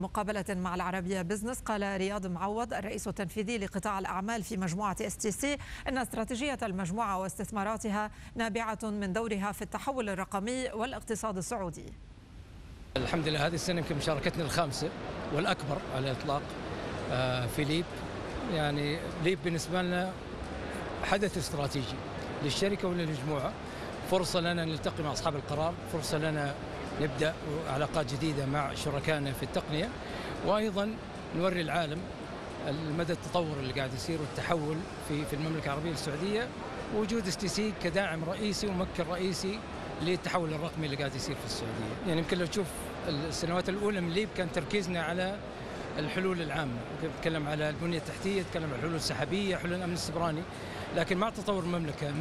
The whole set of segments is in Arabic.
مقابلة مع العربية بزنس قال رياض معوض الرئيس التنفيذي لقطاع الأعمال في مجموعة STC أن استراتيجية المجموعة واستثماراتها نابعة من دورها في التحول الرقمي والاقتصاد السعودي. الحمد لله هذه السنة يمكن مشاركتنا الخامسة والأكبر على الإطلاق في ليب. يعني ليب بالنسبة لنا حدث استراتيجي للشركة وللمجموعة، فرصة لنا نلتقي مع أصحاب القرار، فرصة لنا نبدأ علاقات جديدة مع شركائنا في التقنية، وأيضا نوري العالم المدى التطور اللي قاعد يصير والتحول في المملكة العربية السعودية، ووجود STC كداعم رئيسي وممكن رئيسي للتحول الرقمي اللي قاعد يصير في السعودية. يعني يمكن لو تشوف السنوات الأولى من ليب كان تركيزنا على الحلول العامة، نتكلم على البنية التحتية، نتكلم على الحلول السحابية، حلول الأمن السيبراني، لكن مع تطور المملكة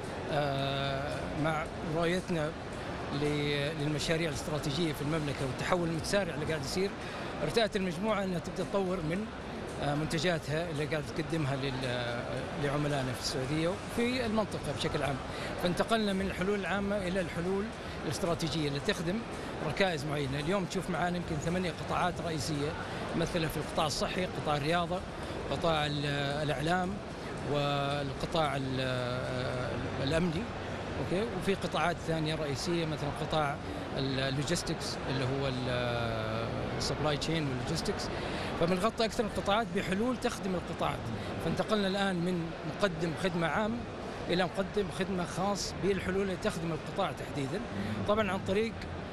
مع رؤيتنا للمشاريع الاستراتيجية في المملكة والتحول المتسارع اللي قاعد يصير، ارتأت المجموعة أنها تبدأ تطور من منتجاتها اللي قاعد تقدمها لعملائنا في السعودية وفي المنطقة بشكل عام. فانتقلنا من الحلول العامة إلى الحلول الاستراتيجية اللي تخدم ركائز معينة. اليوم تشوف معانا يمكن 8 قطاعات رئيسية، مثلا في القطاع الصحي، قطاع الرياضة، قطاع الإعلام، والقطاع الأمني، اوكي، وفي قطاعات ثانيه رئيسيه مثلا قطاع اللوجيستكس اللي هو السبلاي تشين واللوجيستكس. فبنغطي اكثر القطاعات بحلول تخدم القطاعات. فانتقلنا الان من مقدم خدمه عام الى مقدم خدمه خاص بالحلول اللي تخدم القطاع تحديدا، طبعا عن طريق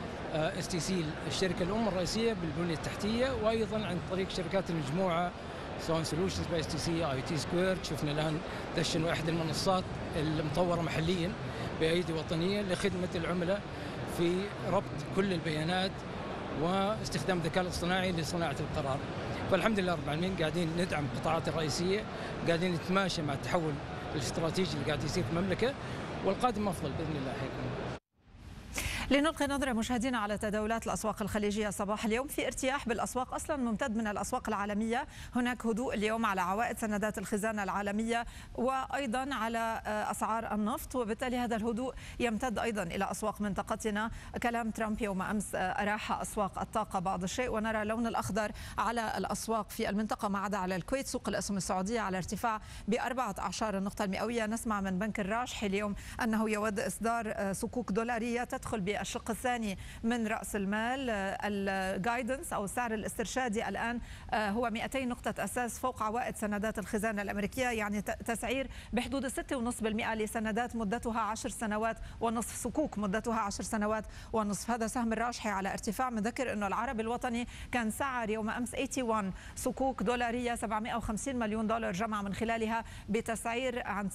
STC الشركه الام الرئيسيه بالبنيه التحتيه، وايضا عن طريق شركات المجموعه سواء سولوشنز باي STC أو IT سكوير. شفنا الان دشنوا احد المنصات المطوره محليا بأيدي وطنية لخدمة العملاء في ربط كل البيانات واستخدام الذكاء الاصطناعي لصناعة القرار. فالحمد لله رب العالمين قاعدين ندعم القطاعات الرئيسية، قاعدين نتماشى مع التحول الاستراتيجي اللي قاعد يصير في المملكة، والقادم أفضل بإذن الله حيكون. لنلقي نظرة مشاهدينا على تداولات الأسواق الخليجية صباح اليوم. في ارتياح بالأسواق أصلا ممتد من الأسواق العالمية، هناك هدوء اليوم على عوائد سندات الخزانة العالمية وأيضا على أسعار النفط، وبالتالي هذا الهدوء يمتد أيضا إلى أسواق منطقتنا. كلام ترامب يوم أمس أراح أسواق الطاقة بعض الشيء، ونرى اللون الأخضر على الأسواق في المنطقة ما عدا على الكويت. سوق الأسهم السعودية على ارتفاع ب14 النقطة المئوية. نسمع من بنك الراجحي اليوم أنه يود إصدار صكوك دولارية تدخل الشق الثاني من رأس المال. الجايدنس أو السعر الاسترشادي الآن هو 200 نقطة أساس فوق عوائد سندات الخزانة الأمريكية، يعني تسعير بحدود 6.5% لسندات مدتها 10 سنوات ونصف، صكوك مدتها 10 سنوات ونصف. هذا سهم الراجحي على ارتفاع. مذكر أنه العربي الوطني كان سعر يوم أمس 81 صكوك دولارية، 750 مليون دولار جمع من خلالها بتسعير عن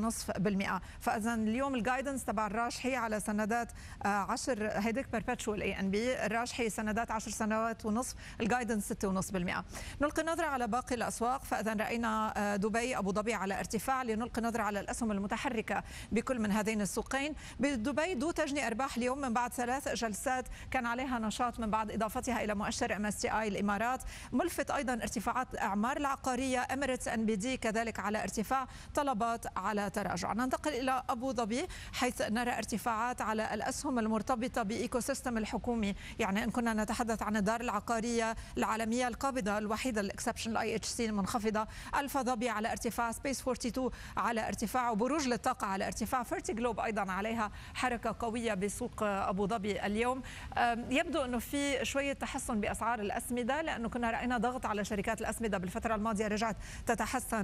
6.5%. فإذا اليوم الجايدنس تبع الراجحي على سندات 10 هيديك بيربتشوال ANB، الراجحي سندات 10 سنوات ونصف، الجايدنس 6.5%. نلقي نظرة على باقي الأسواق. فإذا رأينا دبي أبو ظبي على ارتفاع. لنلقي نظرة على الأسهم المتحركة بكل من هذين السوقين. بدبي دو تجني أرباح اليوم من بعد 3 جلسات كان عليها نشاط من بعد إضافتها إلى مؤشر MSCI الإمارات. ملفت أيضا ارتفاعات أعمار العقارية، إميريتس NBD كذلك على ارتفاع، طلبات على تراجع. ننتقل إلى أبو ظبي حيث نرى ارتفاعات على الأسهم المرتبطة بإيكو سيستم الحكومي. يعني إن كنا نتحدث عن الدار العقارية العالمية القابضة الوحيدة الإكسبشن IHC المنخفضة، ألفا ظبي على ارتفاع، سبيس 42 على ارتفاع، وبروج للطاقة على ارتفاع، فيرتي جلوب أيضا عليها حركة قوية بسوق أبو ظبي اليوم. يبدو أنه في شوية تحسن بأسعار الأسمدة، لأنه كنا رأينا ضغط على شركات الأسمدة بالفترة الماضية، رجعت تتحسن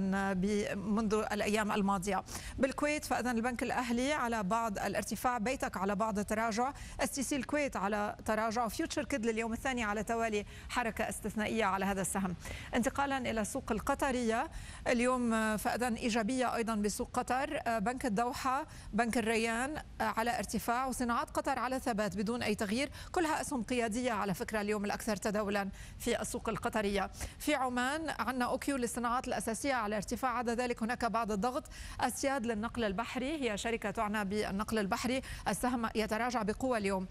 منذ الأيام الماضية. بالكويت فإذا البنك الأهلي على بعض الارتفاع، بيتك على بعض التراجع، STC الكويت على تراجع، فيوتشر كيد لليوم الثاني على توالي حركة استثنائية على هذا السهم. انتقالا إلى السوق القطرية اليوم فإذا إيجابية أيضا بسوق قطر. بنك الدوحة، بنك الريان على ارتفاع، وصناعات قطر على ثبات بدون أي تغيير، كلها أسهم قيادية على فكرة اليوم الأكثر تداولا في السوق القطرية. في عمان عندنا أوكيو للصناعات الأساسية على ارتفاع، عدا ذلك هناك بعض الضغط. أسياد للنقل البحري، هي شركة تعنى بالنقل البحري، السهم يتراجع بقوة اليوم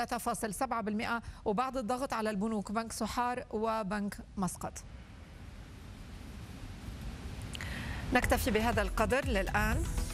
3.7%، وبعض الضغط على البنوك، بنك سحار وبنك مسقط. نكتفي بهذا القدر للآن.